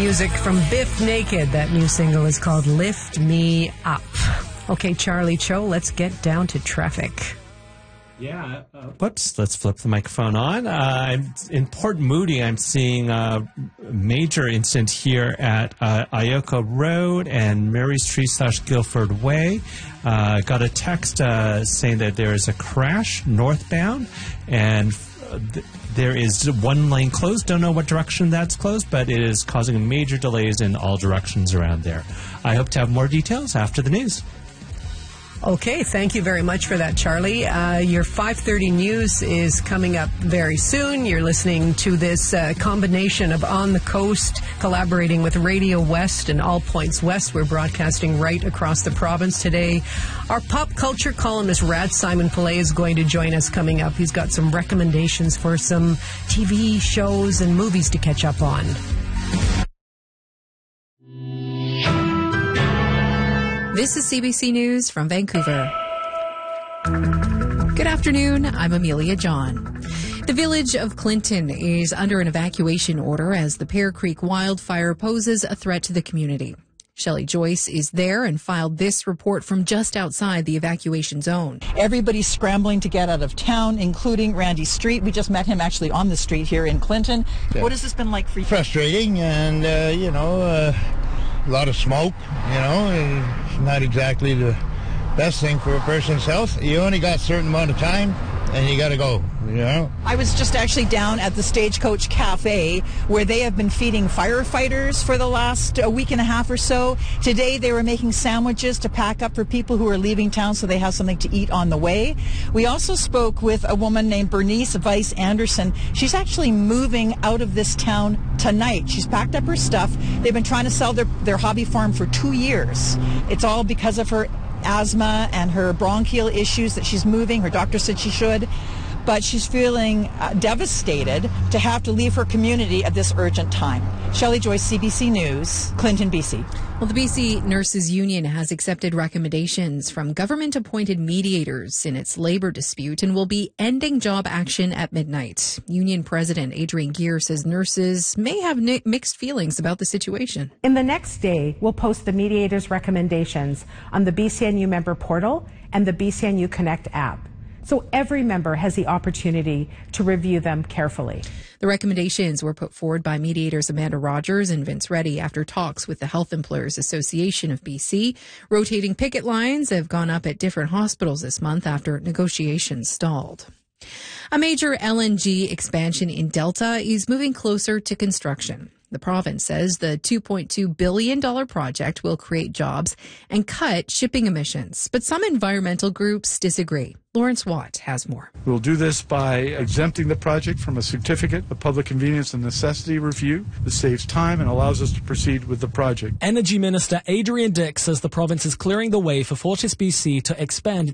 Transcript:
music from Biff Naked. That new single is called Lift Me Up. Okay, Charlie Cho, let's get down to traffic. Yeah. Whoops. Let's flip the microphone on. In Port Moody, I'm seeing a major incident here at Ioka Road and Mary Street / Guilford Way. Got a text saying that there is a crash northbound, and there is one lane closed. Don't know what direction that's closed, but it is causing major delays in all directions around there. I hope to have more details after the news. Okay, thank you very much for that, Charlie. Your 5:30 news is coming up very soon. You're listening to this combination of On the Coast, collaborating with Radio West and All Points West. We're broadcasting right across the province today. Our pop culture columnist, Rad Simon Pillay, is going to join us coming up. He's got some recommendations for some TV shows and movies to catch up on. This is CBC News from Vancouver. Good afternoon, I'm Amelia John. The village of Clinton is under an evacuation order as the Pear Creek wildfire poses a threat to the community. Shelley Joyce is there and filed this report from just outside the evacuation zone. Everybody's scrambling to get out of town, including Randy Street. We just met him actually on the street here in Clinton. Yeah. What has this been like for you? Frustrating and, a lot of smoke, it's not exactly the best thing for a person's health. You only got a certain amount of time and you got to go, I was just actually down at the Stagecoach Cafe where they have been feeding firefighters for the last week and a half or so. Today they were making sandwiches to pack up for people who are leaving town so they have something to eat on the way. We also spoke with a woman named Bernice Weiss Anderson. She's actually moving out of this town tonight. She's packed up her stuff. They've been trying to sell their hobby farm for 2 years. It's all because of her asthma and her bronchial issues that she's moving. Her doctor said she should. But she's feeling devastated to have to leave her community at this urgent time. Shelley Joyce, CBC News, Clinton, BC. Well, the BC Nurses Union has accepted recommendations from government-appointed mediators in its labor dispute and will be ending job action at midnight. Union President Adrienne Geer says nurses may have mixed feelings about the situation. In the next day, we'll post the mediators' recommendations on the BCNU member portal and the BCNU Connect app, so every member has the opportunity to review them carefully. The recommendations were put forward by mediators Amanda Rogers and Vince Reddy after talks with the Health Employers Association of BC. Rotating picket lines have gone up at different hospitals this month after negotiations stalled. A major LNG expansion in Delta is moving closer to construction. The province says the $2.2 billion project will create jobs and cut shipping emissions. But some environmental groups disagree. Lawrence Watt has more. We'll do this by exempting the project from a certificate of public convenience and necessity review. This saves time and allows us to proceed with the project. Energy Minister Adrian Dix says the province is clearing the way for FortisBC to expand its